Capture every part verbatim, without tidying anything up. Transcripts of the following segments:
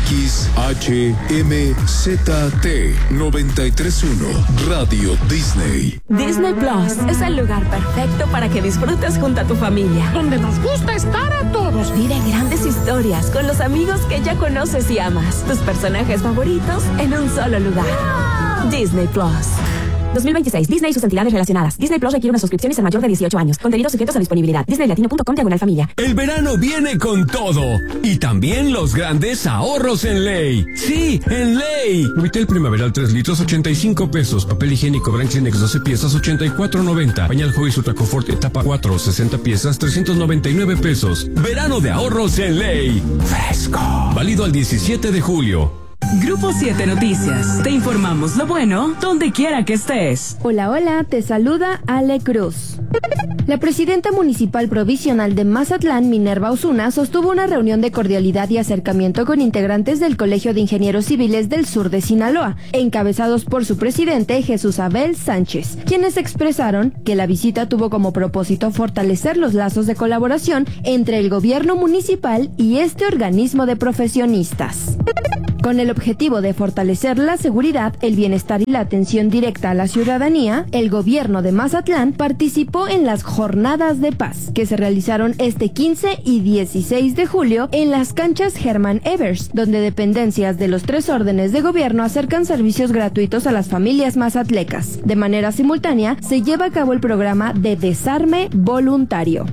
X H M Z T noventa y tres punto uno Radio Disney. Disney Plus es el lugar perfecto para que disfrutes junto a tu familia, donde nos gusta estar a todos. Vive grandes historias con los amigos que ya conoces y amas, tus personajes favoritos en un solo lugar. ¡Wow! Disney Plus. dos mil veintiséis. Disney y sus entidades relacionadas. Disney Plus requiere una suscripción y ser mayor de dieciocho años. Contenidos sujetos a disponibilidad. disney latino punto com diagonal familia. El verano viene con todo. Y también los grandes ahorros en Ley. Sí, en Ley. Vitel primaveral tres litros, ochenta y cinco pesos. Papel higiénico Branxinex doce piezas, ochenta y cuatro noventa. Pañal Huggies Ultra Confort etapa cuatro, sesenta piezas, trescientos noventa y nueve pesos. Verano de ahorros en Ley. Fresco. Válido al diecisiete de julio. Grupo siete Noticias. Te informamos lo bueno donde quiera que estés. Hola, hola, te saluda Ale Cruz. La presidenta municipal provisional de Mazatlán, Minerva Osuna, sostuvo una reunión de cordialidad y acercamiento con integrantes del Colegio de Ingenieros Civiles del Sur de Sinaloa, encabezados por su presidente Jesús Abel Sánchez, quienes expresaron que la visita tuvo como propósito fortalecer los lazos de colaboración entre el gobierno municipal y este organismo de profesionistas. Con el objetivo de fortalecer la seguridad, el bienestar y la atención directa a la ciudadanía, el gobierno de Mazatlán participó en las Jornadas de Paz, que se realizaron este quince y dieciséis de julio en las canchas Hermann Evers, donde dependencias de los tres órdenes de gobierno acercan servicios gratuitos a las familias mazatlecas. De manera simultánea, se lleva a cabo el programa de desarme voluntario.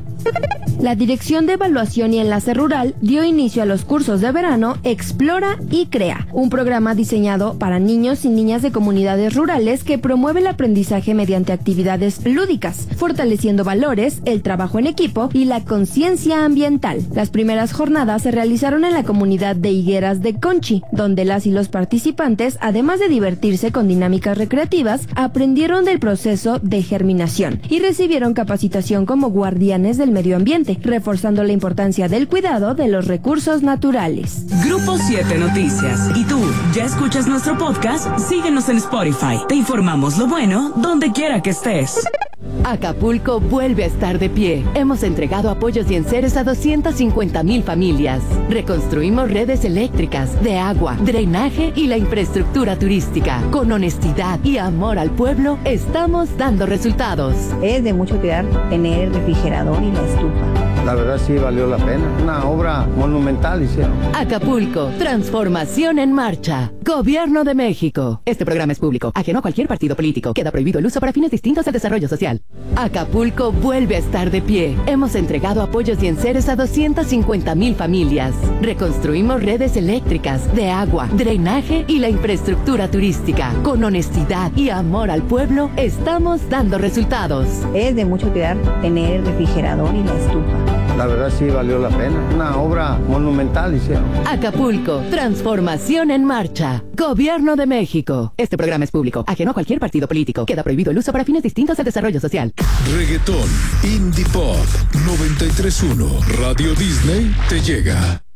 La Dirección de Evaluación y Enlace Rural dio inicio a los cursos de verano Explora y Crea, un programa diseñado para niños y niñas de comunidades rurales que promueve el aprendizaje mediante actividades lúdicas, fortaleciendo valores, el trabajo en equipo y la conciencia ambiental. Las primeras jornadas se realizaron en la comunidad de Higueras de Conchi, donde las y los participantes, además de divertirse con dinámicas recreativas, aprendieron del proceso de germinación y recibieron capacitación como guardianes del medio ambiente, reforzando la importancia del cuidado de los recursos naturales. Grupo siete Noticias. ¿Y tú, ya escuchas nuestro podcast? Síguenos en Spotify. Te informamos lo bueno donde quiera que estés. Acapulco vuelve a estar de pie. Hemos entregado apoyos y enseres a doscientas cincuenta mil familias. Reconstruimos redes eléctricas, de agua, drenaje y la infraestructura turística. Con honestidad y amor al pueblo, estamos dando resultados. Es de mucho cuidar tener el refrigerador y la estufa. La verdad sí valió la pena. Una obra monumental hicieron. Acapulco, transformación en marcha. Gobierno de México. Este programa es público, ajeno a cualquier partido político. Queda prohibido el uso para fines distintos al desarrollo social. Acapulco vuelve a estar de pie. Hemos entregado apoyos y enseres a doscientas cincuenta mil familias. Reconstruimos redes eléctricas, de agua, drenaje y la infraestructura turística. Con honestidad y amor al pueblo, estamos dando resultados. Es de mucho cuidar tener el refrigerador y la estufa. La verdad sí valió la pena. Una obra monumental hicieron. Acapulco, transformación en marcha. Gobierno de México. Este programa es público, ajeno a cualquier partido político. Queda prohibido el uso para fines distintos al desarrollo social. Reggaetón, Indie Pop, noventa y tres punto uno Radio Disney te llega.